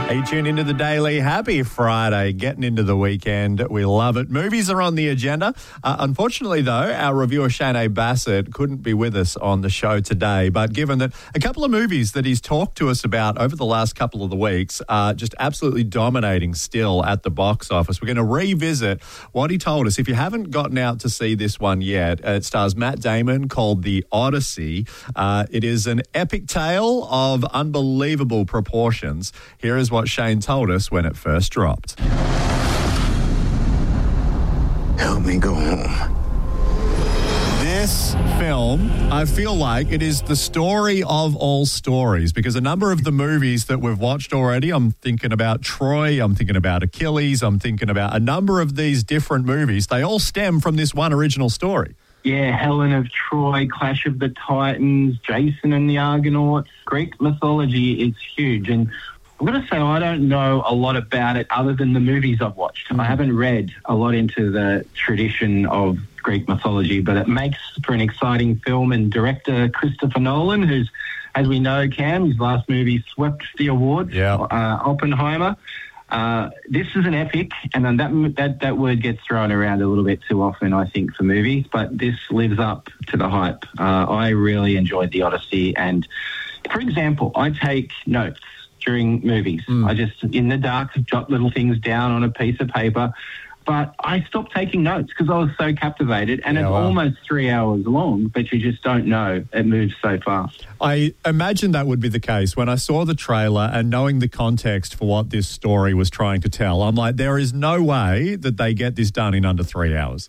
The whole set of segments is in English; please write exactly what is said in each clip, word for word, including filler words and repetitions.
Hey, tune into the Daily. Happy Friday, getting into the weekend. We love it. Movies are on the agenda. Uh, unfortunately, though, our reviewer Shane Bassett couldn't be with us on the show today. But given that a couple of movies that he's talked to us about over the last couple of the weeks are just absolutely dominating still at the box office, we're going to revisit what he told us. If you haven't gotten out to see this one yet, it stars Matt Damon, called The Odyssey. Uh, it is an epic tale of unbelievable proportions. Here is what Shane told us when it first dropped. Help me go home. This film, I feel like it is the story of all stories, because a number of the movies that we've watched already, I'm thinking about Troy, I'm thinking about Achilles, I'm thinking about a number of these different movies. They all stem from this one original story. Yeah, Helen of Troy, Clash of the Titans, Jason and the Argonauts. Greek mythology is huge, and I'm going to say I don't know a lot about it other than the movies I've watched. Mm. I haven't read a lot into the tradition of Greek mythology, but it makes for an exciting film. And director Christopher Nolan, who's, as we know, Cam, his last movie swept the awards, yeah. uh, Oppenheimer. Uh, this is an epic, and then that, that that word gets thrown around a little bit too often, I think, for movies, but this lives up to the hype. Uh, I really enjoyed The Odyssey, and, for example, I take notes during movies. Mm. I just, in the dark, jot little things down on a piece of paper. But I stopped taking notes because I was so captivated, and yeah, it's wow. almost three hours long, but you just don't know. It moves so fast. I imagine that would be the case. When I saw the trailer and knowing the context for what this story was trying to tell, I'm like, there is no way that they get this done in under three hours.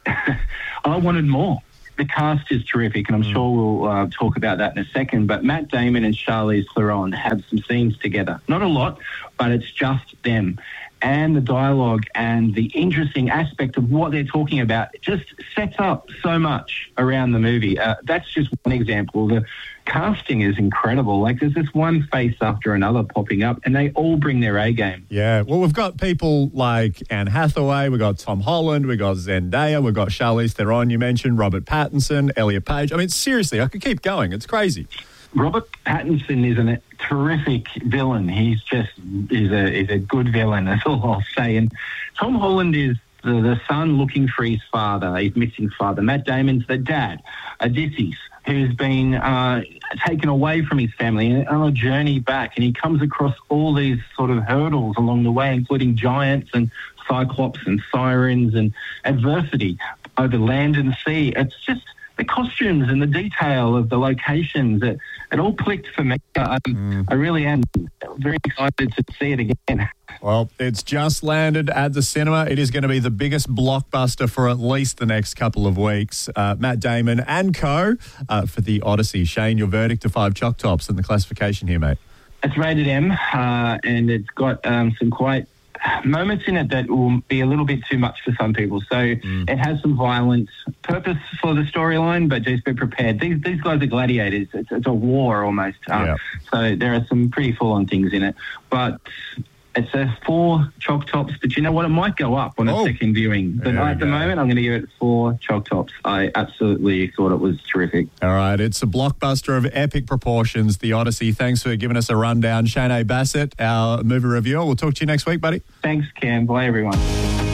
I wanted more. The cast is terrific, and I'm mm. sure we'll uh, talk about that in a second, but Matt Damon and Charlize Theron have some scenes together. Not a lot, but it's just them. And the dialogue and the interesting aspect of what they're talking about just sets up so much around the movie. Uh, that's just one example. The casting is incredible. Like, there's this one face after another popping up, and they all bring their A game. Yeah, well, we've got people like Anne Hathaway, we've got Tom Holland, we've got Zendaya, we've got Charlize Theron, you mentioned Robert Pattinson, Elliot Page. I mean, seriously, I could keep going. It's crazy. Robert Pattinson is a terrific villain. He's just is a is a good villain, that's all I'll say. And Tom Holland is the, the son looking for his father, his missing father. Matt Damon's the dad, Odysseus, who's been uh, taken away from his family on a journey back, and he comes across all these sort of hurdles along the way, including giants and cyclops and sirens and adversity over land and sea. It's just the costumes and the detail of the locations, it, it all clicked for me. Um, mm. I really am very excited to see it again. Well, it's just landed at the cinema. It is going to be the biggest blockbuster for at least the next couple of weeks. Uh, Matt Damon and co. Uh, for The Odyssey. Shane, your verdict to five Choc Tops and the classification here, mate. It's rated M, uh, and it's got um, some quite moments in it that will be a little bit too much for some people. So mm. it has some violent purpose for the storyline, but just be prepared. These these guys are gladiators. It's, it's a war almost. Um, yeah. So there are some pretty full-on things in it. But it's a four Choc Tops, but you know what? It might go up on a oh. second viewing. But at the moment, I'm going to give it four Choc Tops. I absolutely thought it was terrific. All right. It's a blockbuster of epic proportions, The Odyssey. Thanks for giving us a rundown. Shane Bassett, our movie reviewer. We'll talk to you next week, buddy. Thanks, Cam. Bye, everyone.